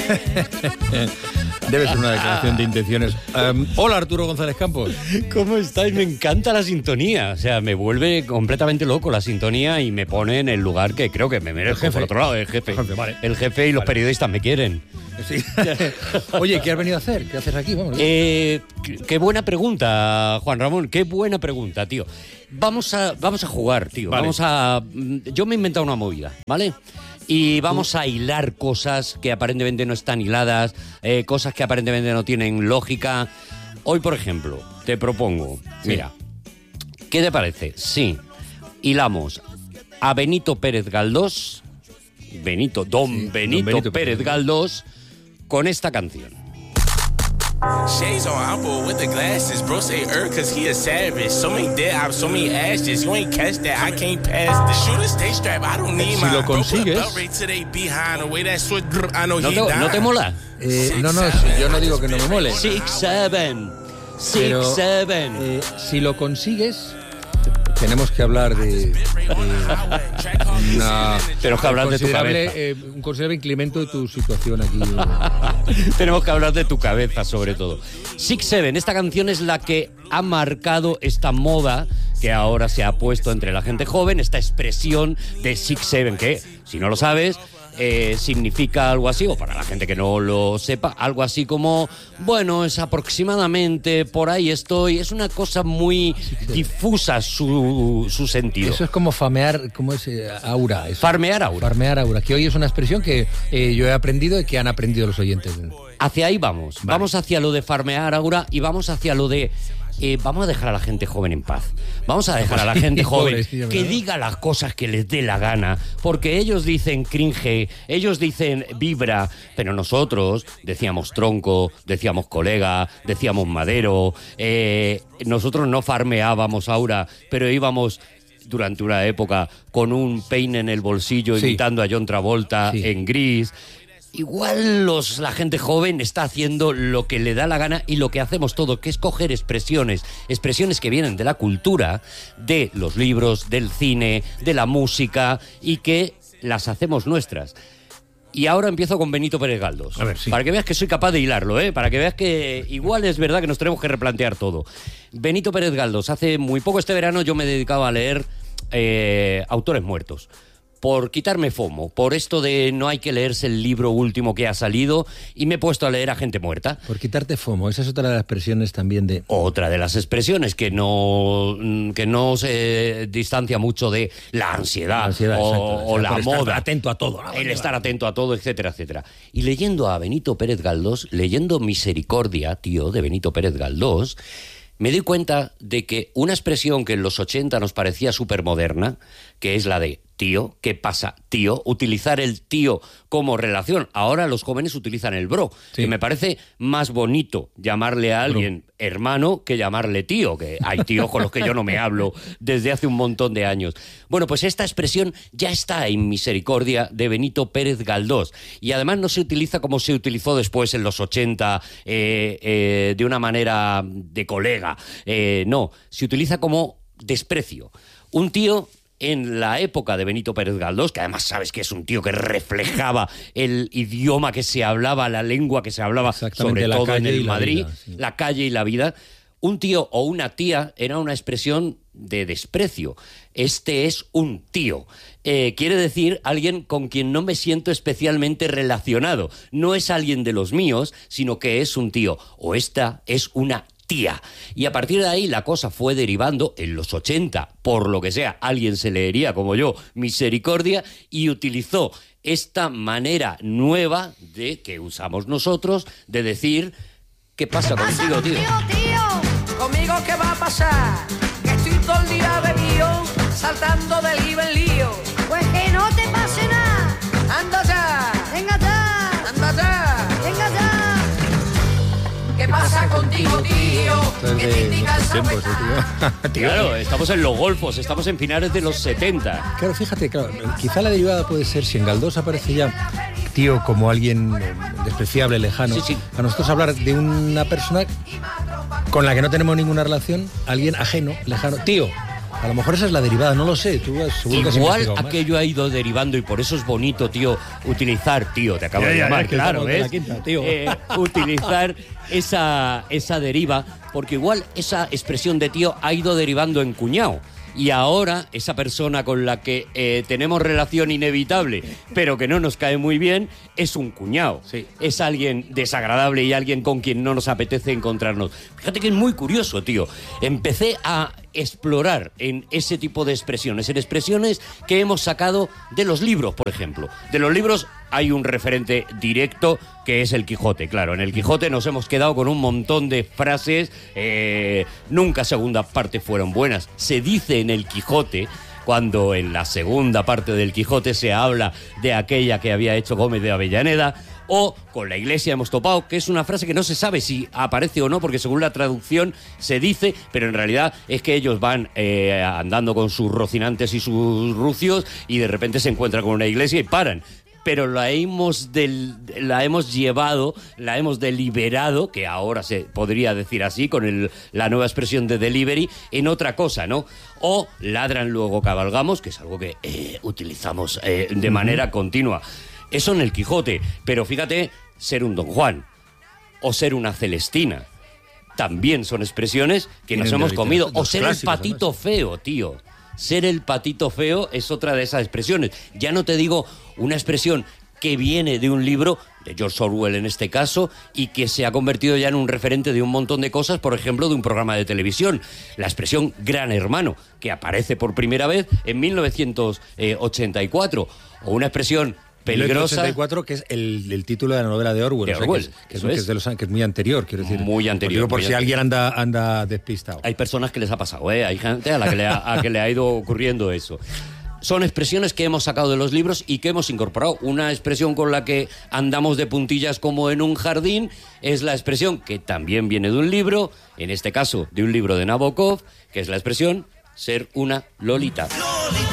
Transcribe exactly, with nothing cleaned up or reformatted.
Debe ser una declaración de intenciones. Um, hola, Arturo González Campos. ¿Cómo estáis? Me encanta la sintonía. O sea, me vuelve completamente loco la sintonía y me pone en el lugar que creo que me merezco. Por otro lado, el jefe. El jefe, vale. El jefe y los vale. periodistas me quieren. Sí. Oye, ¿qué has venido a hacer? ¿Qué haces aquí? Vamos. Eh, qué, qué buena pregunta, Juan Ramón. Qué buena pregunta, tío. Vamos a, vamos a jugar, tío. Vale. Vamos a. Yo me he inventado una movida, ¿vale? Y vamos a hilar cosas que aparentemente no están hiladas, eh, cosas que aparentemente no tienen lógica. Hoy, por ejemplo, te propongo, sí. mira, ¿qué te parece? Sí, hilamos a Benito Pérez Galdós, Benito, don, sí, Benito, don Benito Pérez Galdós, con esta canción. Shades on Apple with the glasses. Bro say er cause he a savage. So many dead ops, so many ashes. You ain't catch that, I can't pass the shooter stay strap, I don't need si my. lo consigues. ¿No te, ¿No te mola? Eh, no, no, si yo no digo que no me mole. Six, seven. Six, Pero, seven. Eh, si lo consigues, tenemos que hablar de, de una, tenemos que hablar de tu cabeza. Eh, un considerable incremento de tu situación aquí. Tenemos que hablar de tu cabeza, sobre todo. Six Seven, esta canción es la que ha marcado esta moda que ahora se ha puesto entre la gente joven, esta expresión de Six Seven, que, si no lo sabes, eh, significa algo así, o para la gente que no lo sepa, algo así como, bueno, es aproximadamente, por ahí estoy, es una cosa muy difusa su, su sentido. Eso es como famear, ¿cómo es? Aura. Eso. Farmear aura. Farmear aura, que hoy es una expresión que eh, yo he aprendido y que han aprendido los oyentes. Hacia ahí vamos, vale. Vamos hacia lo de farmear aura y vamos hacia lo de... Eh, vamos a dejar a la gente joven en paz. Vamos a dejar a la gente joven que diga las cosas que les dé la gana, porque ellos dicen cringe, ellos dicen vibra, pero nosotros decíamos tronco, decíamos colega, decíamos madero, eh, nosotros no farmeábamos aura, pero íbamos durante una época con un peine en el bolsillo, sí, imitando a John Travolta, sí, en Gris. Igual los, la gente joven está haciendo lo que le da la gana y lo que hacemos todos, que es coger expresiones, expresiones que vienen de la cultura, de los libros, del cine, de la música, y que las hacemos nuestras. Y ahora empiezo con Benito Pérez Galdós. A ver, sí. Para que veas que soy capaz de hilarlo, ¿eh? Para que veas que igual es verdad que nos tenemos que replantear todo. Benito Pérez Galdós, hace muy poco este verano yo me he dedicado a leer eh, autores muertos. Por quitarme fomo, por esto de no hay que leerse el libro último que ha salido, y me he puesto a leer a gente muerta. Por quitarte fomo, esa es otra de las expresiones también de... Otra de las expresiones que no, que no se distancia mucho de la ansiedad, la ansiedad o, exacto, o la moda. Estar atento a todo. ¿No? El estar atento a todo, etcétera, etcétera. Y leyendo a Benito Pérez Galdós, leyendo Misericordia, tío, de Benito Pérez Galdós, me doy cuenta de que una expresión que en los ochenta nos parecía súper moderna, que es la de tío, ¿qué pasa, tío? Utilizar el tío como relación. Ahora los jóvenes utilizan el bro, sí, que me parece más bonito llamarle a alguien bro, hermano, que llamarle tío, que hay tíos con los que yo no me hablo desde hace un montón de años. Bueno, pues esta expresión ya está en Misericordia de Benito Pérez Galdós, y además no se utiliza como se utilizó después en los ochenta, eh, eh, de una manera de colega, eh, no, se utiliza como desprecio. Un tío... En la época de Benito Pérez Galdós, que además sabes que es un tío que reflejaba el idioma que se hablaba, la lengua que se hablaba, sobre todo en el Madrid, vida, sí, la calle y la vida, un tío o una tía era una expresión de desprecio. Este es un tío. Eh, quiere decir alguien con quien no me siento especialmente relacionado. No es alguien de los míos, sino que es un tío. O esta es una tía. Y a partir de ahí la cosa fue derivando en los ochenta, por lo que sea, alguien se leería como yo Misericordia y utilizó esta manera nueva de que usamos nosotros de decir ¿qué pasa contigo, tío? Tío, tío, ¿conmigo qué va a pasar? Que estoy todo el día bebido, saltando de lío en lío. Pues que no te pase nada. Anda ya. Venga ya. Anda ya. Venga ya. ¿Qué pasa contigo, tío? ¿Qué te indica el tiempos, tío. Claro, estamos en los golfos, estamos en finales de los setenta. Claro, fíjate, claro, quizá la derivada puede ser, si en Galdós aparece ya tío como alguien despreciable, lejano, sí, sí, a nosotros hablar de una persona con la que no tenemos ninguna relación, alguien ajeno, lejano, tío. A lo mejor esa es la derivada, no lo sé. Tú seguro que Igual aquello ha ido derivando y por eso es bonito, tío, utilizar, tío, te acabo ya, de ya, llamar, ya, claro, ¿ves? Quinta, tío. Eh, utilizar esa, esa deriva, porque igual esa expresión de tío ha ido derivando en cuñado. Y ahora esa persona con la que eh, tenemos relación inevitable, pero que no nos cae muy bien, es un cuñado. Sí. Es alguien desagradable y alguien con quien no nos apetece encontrarnos. Fíjate que es muy curioso, tío. Empecé a explorar en ese tipo de expresiones, en expresiones que hemos sacado de los libros, por ejemplo. De los libros hay un referente directo que es el Quijote, claro. En el Quijote nos hemos quedado con un montón de frases, eh, nunca segunda parte fueron buenas. Se dice en el Quijote, cuando en la segunda parte del Quijote se habla de aquella que había hecho Gómez de Avellaneda, o con la iglesia hemos topado, que es una frase que no se sabe si aparece o no, porque según la traducción se dice, pero en realidad es que ellos van eh, andando con sus rocinantes y sus rucios y de repente se encuentran con una iglesia y paran. Pero la hemos, del, la hemos llevado, la hemos deliberado, que ahora se podría decir así, con el, la nueva expresión de delivery, en otra cosa, ¿no? O ladran luego cabalgamos, que es algo que eh, utilizamos eh, de manera continua. Eso en el Quijote, pero fíjate, ser un Don Juan o ser una Celestina también son expresiones que nos hemos comido. O ser el patito feo, tío. Ser el patito feo es otra de esas expresiones. Ya no te digo una expresión que viene de un libro, de George Orwell en este caso, y que se ha convertido ya en un referente de un montón de cosas, por ejemplo, de un programa de televisión. La expresión Gran Hermano, que aparece por primera vez en mil novecientos ochenta y cuatro. O una expresión peligrosa. mil novecientos ochenta y cuatro, que es el, el título de la novela de Orwell. De o sea, Orwell, que, es, que, es, eso que, es de los, que es muy anterior, quiero decir. Muy anterior. Digo, por muy si anterior. alguien anda, anda despistado. Hay personas que les ha pasado, ¿eh? Hay gente a la que le ha, a que le ha ido ocurriendo eso. Son expresiones que hemos sacado de los libros y que hemos incorporado. Una expresión con la que andamos de puntillas como en un jardín es la expresión que también viene de un libro, en este caso de un libro de Nabokov, que es la expresión ser una lolita.